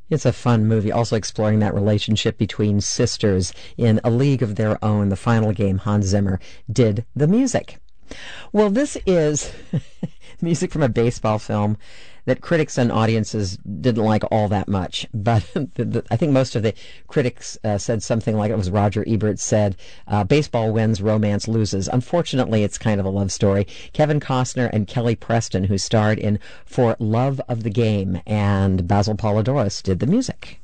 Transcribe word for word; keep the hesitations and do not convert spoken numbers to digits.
It's a fun movie, also exploring that relationship between sisters in A League of Their Own. The final game, Hans Zimmer did the music. Well, this is music from a baseball film that critics and audiences didn't like all that much. But the, the, I think most of the critics uh, said something like, it was Roger Ebert said, uh, baseball wins, romance loses. Unfortunately, it's kind of a love story. Kevin Costner and Kelly Preston, who starred in For Love of the Game, and Basil Polidorus did the music.